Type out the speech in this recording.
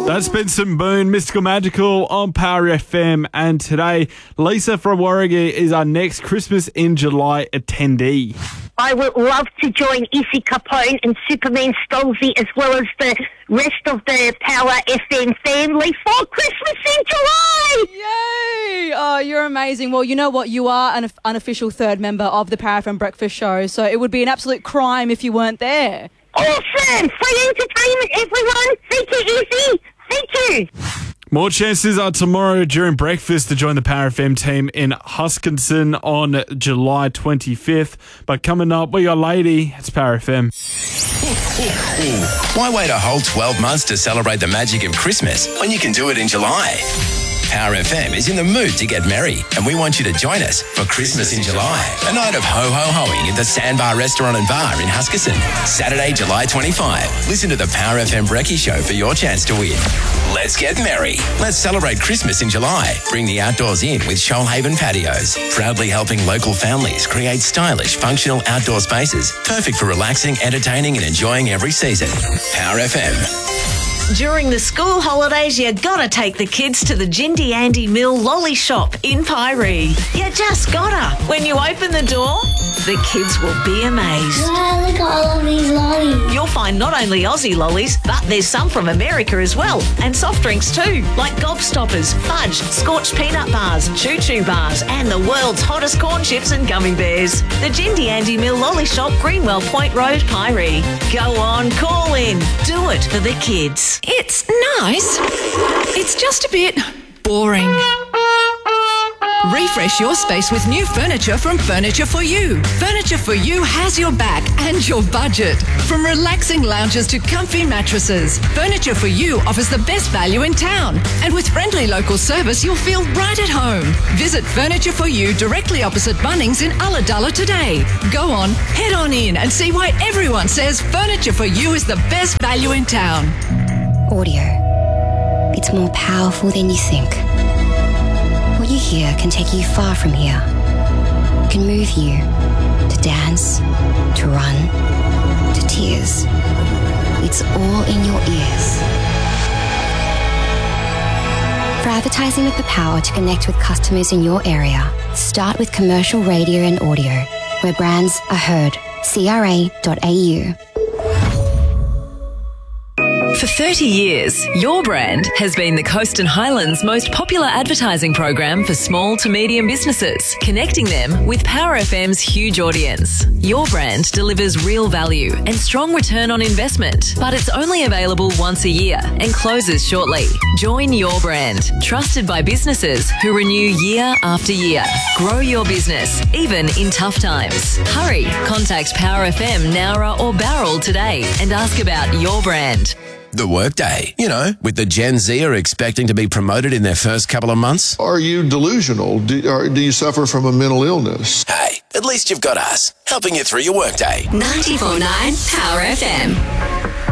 That's Benson Boone, Mystical Magical on Power FM. And today, Lisa from Warragee is our next Christmas in July attendee. I would love to join Izzy Capone and Superman Stolzy as well as the rest of the Power FM family for Christmas in July. Yay! Oh, you're amazing. Well, you know what? You are an unofficial third member of the Power FM Breakfast Show, so it would be an absolute crime if you weren't there. Awesome! Free entertainment, everyone. Thank you, Izzy. Thank you. More chances are tomorrow during breakfast to join the Power FM team in Huskinson on July 25th. But coming up, we got Lady. It's Power FM. Why wait a whole 12 months to celebrate the magic of Christmas when you can do it in July? Power FM is in the mood to get merry, and we want you to join us for Christmas in July. A night of ho-ho-hoing at the Sandbar Restaurant and Bar in Huskinson. Saturday, July 25. Listen to the Power FM Brekkie Show for your chance to win. Let's get merry. Let's celebrate Christmas in July. Bring the outdoors in with Shoalhaven Patios. Proudly helping local families create stylish, functional outdoor spaces. Perfect for relaxing, entertaining and enjoying every season. Power FM. During the school holidays, you gotta take the kids to the Jindy Andy Mill Lolly Shop in Piree. You just gotta. When you open the door, the kids will be amazed. Wow, look at all of these lollies. You'll find not only Aussie lollies, but there's some from America as well, and soft drinks too, like Gobstoppers, fudge, scorched peanut bars, choo-choo bars, and the world's hottest corn chips and gummy bears. The Jindy Andy Mill Lolly Shop, Greenwell Point Road, Piree. Go on, call in. Do it for the kids. It's nice. It's just a bit boring. Refresh your space with new furniture from Furniture For You. Furniture For You has your back and your budget. From relaxing lounges to comfy mattresses, Furniture For You offers the best value in town. And with friendly local service, you'll feel right at home. Visit Furniture For You directly opposite Bunnings in Ulladulla today. Go on, head on in and see why everyone says Furniture For You is the best value in town. Audio. It's more powerful than you think. What you hear can take you far from here. It can move you to dance, to run, to tears. It's all in your ears. For advertising with the power to connect with customers in your area, start with commercial radio and audio, where brands are heard. CRA.au. For 30 years, Your Brand has been the Coast and Highlands' most popular advertising program for small to medium businesses, connecting them with Power FM's huge audience. Your Brand delivers real value and strong return on investment, but it's only available once a year and closes shortly. Join Your Brand, trusted by businesses who renew year after year. Grow your business, even in tough times. Hurry, contact Power FM, Nowra or Barrel today and ask about Your Brand. The workday, with the Gen Z are expecting to be promoted in their first couple of months. Are you delusional? Do you suffer from a mental illness? Hey, at least you've got us, helping you through your workday. 94.9 Power FM.